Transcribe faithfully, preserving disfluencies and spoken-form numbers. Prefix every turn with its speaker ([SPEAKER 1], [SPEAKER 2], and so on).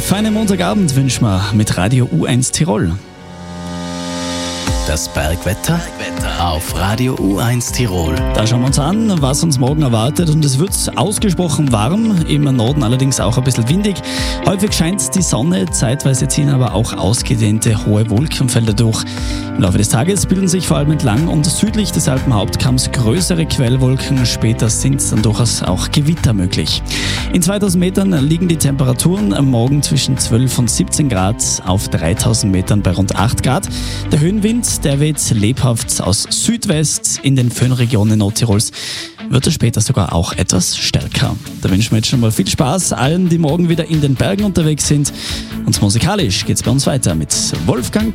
[SPEAKER 1] feinen Montagabend wünschen wir mit Radio U eins Tirol.
[SPEAKER 2] Das Bergwetter auf Radio U eins Tirol.
[SPEAKER 1] Da schauen wir uns an, was uns morgen erwartet, und es wird ausgesprochen warm, im Norden allerdings auch ein bisschen windig. Häufig scheint die Sonne, zeitweise ziehen aber auch ausgedehnte hohe Wolkenfelder durch. Im Laufe des Tages bilden sich vor allem entlang und südlich des Alpenhauptkamms größere Quellwolken, später sind dann durchaus auch Gewitter möglich. In zweitausend Metern liegen die Temperaturen am Morgen zwischen zwölf und siebzehn Grad, auf dreitausend Metern bei rund acht Grad. Der Höhenwind, der weht lebhaft aus Südwest. In den Föhnregionen Nordtirols wird er später sogar auch etwas stärker. Da wünschen wir jetzt schon mal viel Spaß allen, die morgen wieder in den Bergen unterwegs sind. Und musikalisch geht's bei uns weiter mit Wolfgang